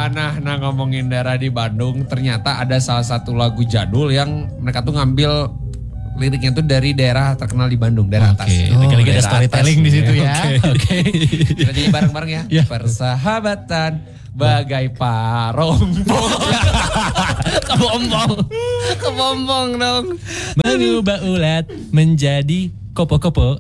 Nah ngomongin daerah di Bandung, ternyata ada salah satu lagu jadul yang mereka tuh ngambil liriknya tuh dari daerah terkenal di Bandung, daerah atas. Kira-kira ada storytelling di situ ya. Oke. Kita jadi bareng-bareng ya. Persahabatan bagai parompong. Kepompong dong. Mengubah ulat menjadi kopo-kopo.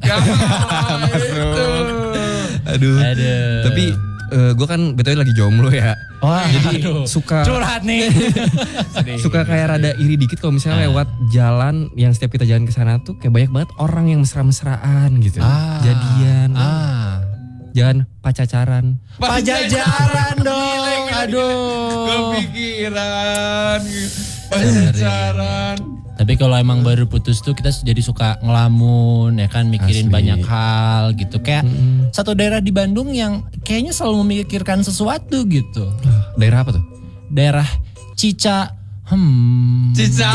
Aduh. Tapi gue kan betulnya lagi jomblo ya. Wah, jadi suka curhat nih. Suka kayak rada iri dikit kalau misalnya lewat jalan yang setiap kita jalan ke sana tuh kayak banyak banget orang yang mesra-mesraan gitu. Jadian. Jangan pacacaran. Pajajaran dong. Aduh. Kepikiran. Pacacaran. Tapi kalau emang baru putus tuh kita jadi suka ngelamun ya kan, mikirin banyak hal gitu. Kayak satu daerah di Bandung yang kayaknya selalu memikirkan sesuatu gitu. Daerah apa tuh? Daerah Cica. Cica.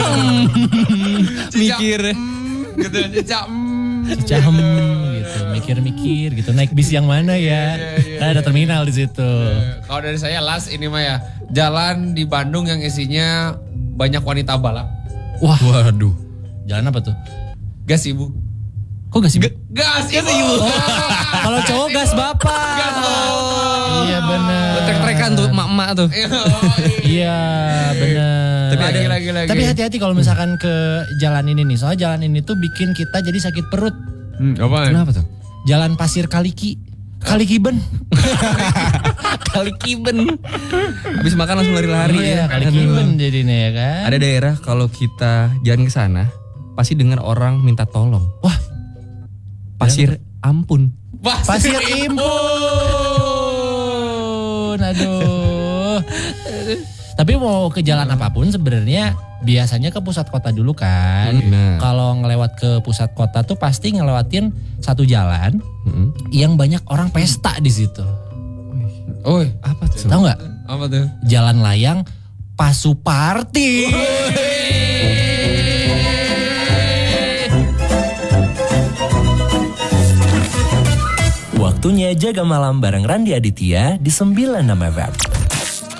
Mikir. Gitu Cica. Cica gitu, mikir-mikir gitu. Naik bis yang mana ya? Kan ada terminal di situ. Kalau dari saya last ini mah ya, jalan di Bandung yang isinya banyak wanita balap. Wah, waduh. Jalan apa tuh? Gas ibu. Kok gas ibu? Gas ibu. Kalau cowok gas bapak. Gas Iya benar. Trek-trekan tuh emak-emak tuh. Iya benar. Tapi hati-hati kalau misalkan ke jalan ini nih. Soalnya jalan ini tuh bikin kita jadi sakit perut. Kenapa tuh? Jalan Pasir Kaliki. Kalikiben. Kalikiben. Habis makan langsung lari-lari. Iya, Kalikiben jadinya ya kan. Ada daerah kalau kita jalan ke sana pasti dengar orang minta tolong. Wah. Pasir ampun. Pasir impun. Aduh. Tapi mau ke jalan apapun sebenarnya biasanya ke pusat kota dulu kan. Kalau ngelewat ke pusat kota tuh pasti ngelewatin satu jalan yang banyak orang pesta di situ. Oh, apa tuh? Tahu nggak? Apa tuh? Jalan layang Pasuparti. Waktunya jaga malam bareng Randi Aditya di 96 FM.